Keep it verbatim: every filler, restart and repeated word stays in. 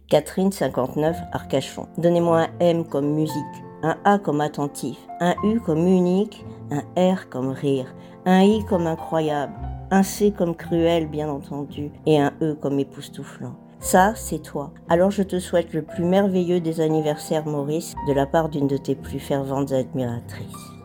Catherine, cinquante-neuf, Arcachon. Donnez-moi un M comme musique, un A comme attentif, un U comme unique, un R comme rire, un I comme incroyable, un C comme cruel bien entendu et un E comme époustouflant. Ça, c'est toi. Alors je te souhaite le plus merveilleux des anniversaires, Maurice, de la part d'une de tes plus ferventes admiratrices.